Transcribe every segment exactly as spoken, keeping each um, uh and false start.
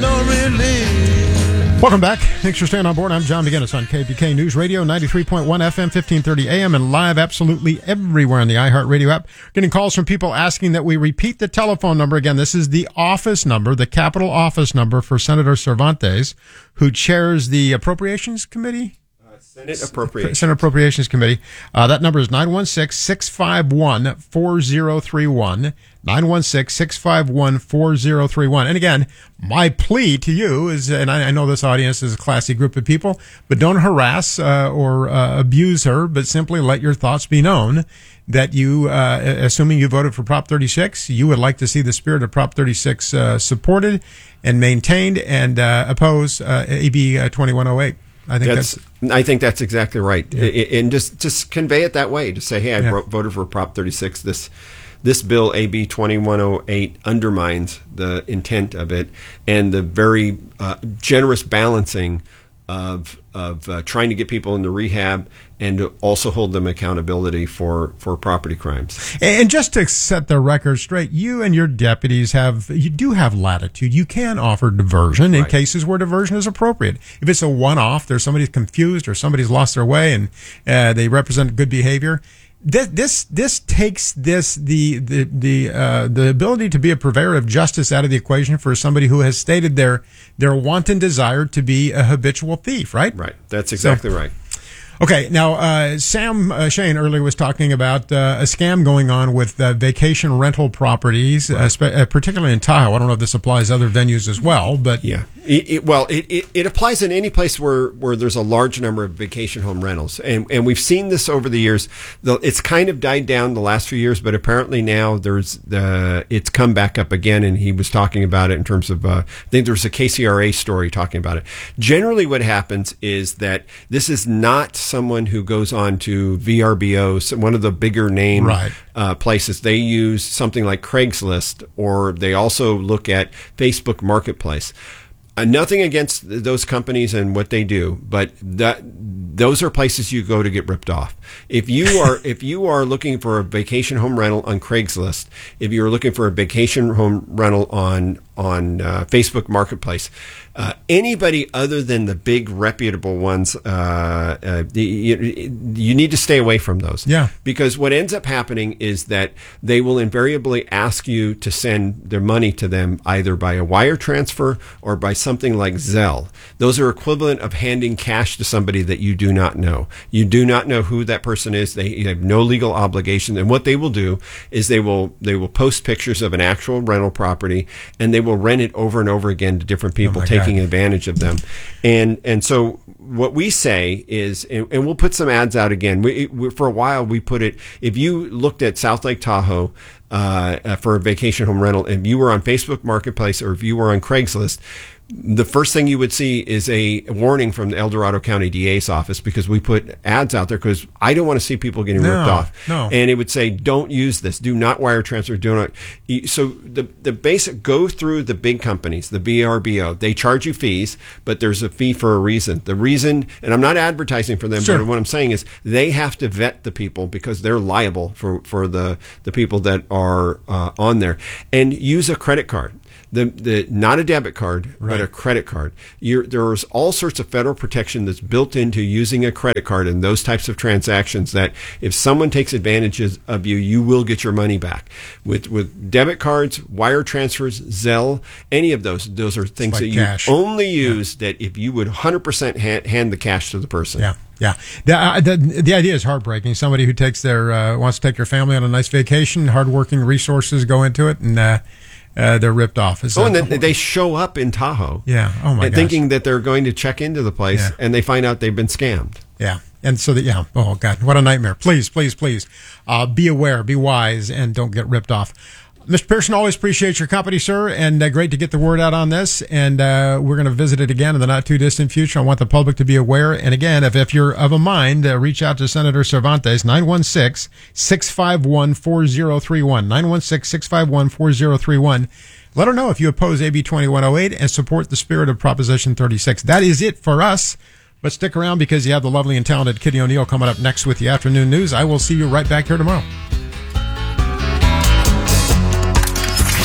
no relief. Welcome back. Thanks for staying on board. I'm John McGinnis on K B K News Radio, ninety-three point one F M, fifteen thirty A M, and live absolutely everywhere on the iHeartRadio app. Getting calls from people asking that we repeat the telephone number. Again, this is the office number, the Capitol office number for Senator Cervantes, who chairs the Appropriations Committee. Senate Appropriations. Senate Appropriations Committee. Uh, that number is nine one six, six five one, four zero three one. nine one six, six five one, four zero three one. And again, my plea to you is, and I, I know this audience is a classy group of people, but don't harass uh, or uh, abuse her, but simply let your thoughts be known that you, uh, assuming you voted for Prop thirty-six, you would like to see the spirit of Prop thirty-six uh, supported and maintained and uh, oppose uh, A B twenty-one oh eight. I think that's, that's. I think that's exactly right, yeah. And just just convey it that way. Just say, "Hey, I yeah. wrote, voted for Prop thirty-six. This this bill, A B twenty-one oh eight, undermines the intent of it and the very uh, generous balancing of of uh, trying to get people into rehab and to also hold them accountability for, for property crimes." And just to set the record straight, you and your deputies have, you do have latitude. You can offer diversion in right. cases where diversion is appropriate. If it's a one-off, there's somebody's confused or somebody's lost their way and uh, they represent good behavior. This, this, this takes this, the, the, the, uh, the ability to be a purveyor of justice out of the equation for somebody who has stated their, their wanton desire to be a habitual thief, right? Right. That's exactly so, right. Okay, now uh, Sam uh, Shane earlier was talking about uh, a scam going on with uh, vacation rental properties, right. uh, spe- uh, particularly in Tahoe. I don't know if this applies to other venues as well, but yeah, it, it, well, it, it, it applies in any place where, where there's a large number of vacation home rentals, and and we've seen this over the years. The, it's kind of died down the last few years, but apparently now there's the it's come back up again, and he was talking about it in terms of uh, I think there's a K C R A story talking about it. Generally, what happens is that this is not someone who goes on to V R B O, one of the bigger name right. uh, places. They use something like Craigslist, or they also look at Facebook Marketplace. Uh, nothing against those companies and what they do, but that those are places you go to get ripped off. If you are if you are looking for a vacation home rental on Craigslist, if you're looking for a vacation home rental on on uh, Facebook Marketplace, uh, anybody other than the big reputable ones, uh, uh, you, you need to stay away from those. Yeah. Because what ends up happening is that they will invariably ask you to send their money to them either by a wire transfer or by something like Zelle. Those are equivalent of handing cash to somebody that you do not know. You do not know who that person is. They have no legal obligation. And what they will do is they will they will post pictures of an actual rental property, and they will rent it over and over again to different people, oh taking God. advantage of them. And and so what we say is, and, and we'll put some ads out again. We, we, for a while, we put it, if you looked at South Lake Tahoe uh, for a vacation home rental, if you were on Facebook Marketplace or if you were on Craigslist, the first thing you would see is a warning from the El Dorado County D A's office, because we put ads out there because I don't want to see people getting no, ripped off. No. And it would say, don't use this. Do not wire transfer. Do not. So the the basic, go through the big companies, the V R B O. They charge you fees, but there's a fee for a reason. The reason, and I'm not advertising for them, sure. but what I'm saying is they have to vet the people because they're liable for, for the, the people that are uh, on there. And use a credit card. The, the not a debit card, right. but a credit card. You're, there's all sorts of federal protection that's built into using a credit card and those types of transactions that if someone takes advantage of you, you will get your money back. With with debit cards, wire transfers, Zelle, any of those, those are things like that cash. you only use yeah. that if you would one hundred percent hand, hand the cash to the person. Yeah. Yeah, the, uh, the the idea is heartbreaking. Somebody who takes their uh, wants to take their family on a nice vacation, hardworking resources go into it, and uh, uh, they're ripped off. Is oh, and the then they show up in Tahoe. Yeah. Oh my and gosh. Thinking that they're going to check into the place, Yeah. and they find out they've been scammed. Yeah. And so that, yeah. Oh God, what a nightmare. Please, please, please, uh, be aware, be wise, and don't get ripped off. Mister Pearson, always appreciate your company, sir, and uh, great to get the word out on this. And uh, we're going to visit it again in the not-too-distant future. I want the public to be aware. And again, if, if you're of a mind, uh, reach out to Senator Cervantes, nine one six, six five one, four zero three one, nine one six, six five one, four zero three one. Let her know if you oppose A B twenty-one oh eight and support the spirit of Proposition thirty-six. That is it for us. But stick around because you have the lovely and talented Kitty O'Neill coming up next with the afternoon news. I will see you right back here tomorrow.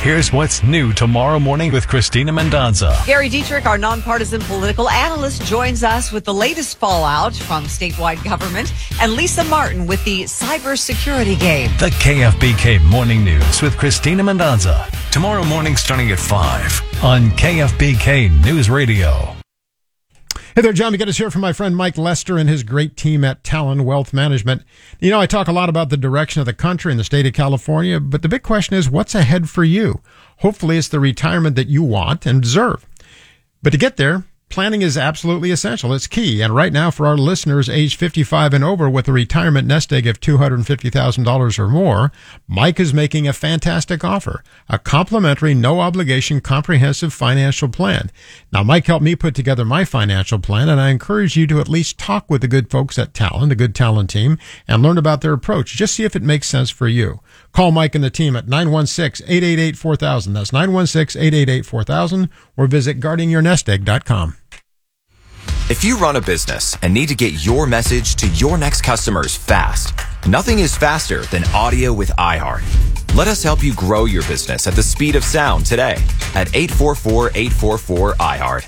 Here's what's new tomorrow morning with Christina Mendonza. Gary Dietrich, our nonpartisan political analyst, joins us with the latest fallout from statewide government, and Lisa Martin with the cybersecurity game. The K F B K Morning News with Christina Mendonza. Tomorrow morning starting at five on K F B K News Radio. Hey there, John. We got to hear from my friend Mike Lester and his great team at Talon Wealth Management. You know, I talk a lot about the direction of the country and the state of California, but the big question is, what's ahead for you? Hopefully, it's the retirement that you want and deserve. But to get there, planning is absolutely essential. It's key. And right now, for our listeners age fifty-five and over with a retirement nest egg of two hundred fifty thousand dollars or more, Mike is making a fantastic offer, a complimentary, no-obligation, comprehensive financial plan. Now, Mike helped me put together my financial plan, and I encourage you to at least talk with the good folks at Talon, the good Talon team, and learn about their approach. Just see if it makes sense for you. Call Mike and the team at nine one six, eight eight eight, four thousand. That's nine one six, eight eight eight, four thousand, or visit guarding your nest egg dot com. If you run a business and need to get your message to your next customers fast, nothing is faster than audio with iHeart. Let us help you grow your business at the speed of sound today at eight four four, eight four four, iHeart.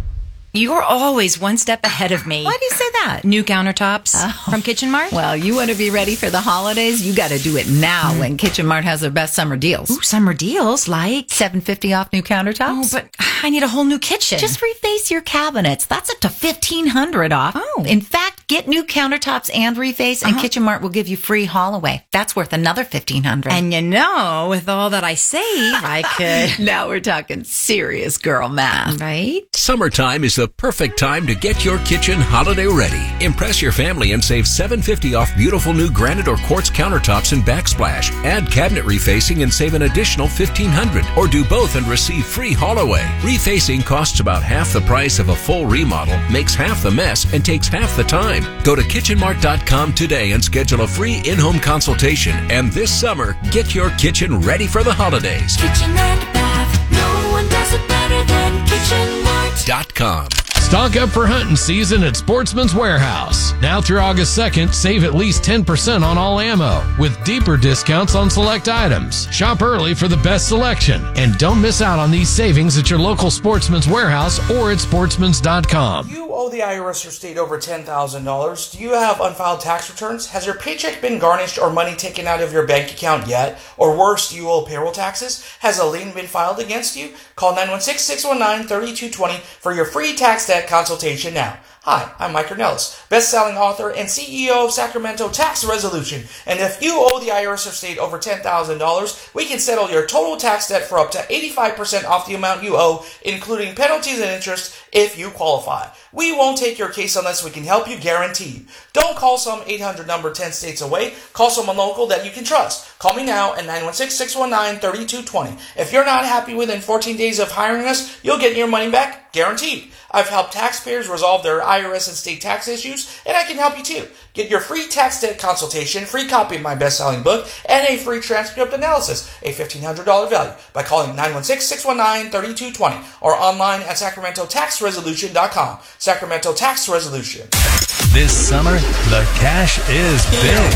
You're always one step ahead of me. Why do you say that? New countertops Oh. from Kitchen Mart. Well, you want to be ready for the holidays? You got to do it now when Kitchen Mart has their best summer deals. Ooh, summer deals like... seven fifty off new Oh, countertops. but I need a whole new kitchen. Just reface your cabinets. That's up to fifteen hundred dollars off. Oh. In fact, get new countertops and reface, and Uh-huh. Kitchen Mart will give you free haul away. That's worth another fifteen hundred dollars. And you know, with all that I save, I could... Now we're talking serious girl math. Right? Summertime is the perfect time to get your kitchen holiday ready. Impress your family and save seven dollars and fifty cents off beautiful new granite or quartz countertops and backsplash. Add cabinet refacing and save an additional fifteen hundred dollars, or do both and receive free haul away. Refacing costs about half the price of a full remodel, makes half the mess, and takes half the time. Go to kitchen mart dot com today and schedule a free in-home consultation. And this summer, get your kitchen ready for the holidays. Kitchen and bath, no one does it better than Kitchen Mart. Dot com. Stock up for hunting season at Sportsman's Warehouse. Now through August second, save at least ten percent on all ammo, with deeper discounts on select items. Shop early for the best selection, and don't miss out on these savings at your local Sportsman's Warehouse or at sportsmans dot com. You owe the I R S or state over ten thousand dollars. Do you have unfiled tax returns? Has your paycheck been garnished or money taken out of your bank account yet? Or worse, do you owe payroll taxes? Has a lien been filed against you? Call nine one six, six one nine, three two two zero for your free tax debt consultation now. Hi, I'm Mike Ornelas, best-selling author and C E O of Sacramento Tax Resolution. And if you owe the I R S or state over ten thousand dollars, we can settle your total tax debt for up to eighty-five percent off the amount you owe, including penalties and interest if you qualify. We won't take your case unless we can help you, guaranteed. Don't call some eight hundred number ten states away. Call someone local that you can trust. Call me now at nine one six, six one nine, three two two zero. If you're not happy within fourteen days of hiring us, you'll get your money back, guaranteed. I've helped taxpayers resolve their I R S and state tax issues, and I can help you too. Get your free tax debt consultation, free copy of my best-selling book, and a free transcript analysis, a fifteen hundred dollars value, by calling nine one six, six one nine, three two two zero or online at sacramento tax resolution dot com. Sacramento Tax Resolution. This summer, the cash is big.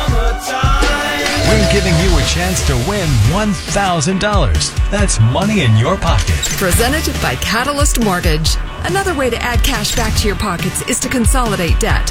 We're giving you a chance to win one thousand dollars. That's money in your pocket. Presented by Catalyst Mortgage. Another way to add cash back to your pockets is to consolidate debt.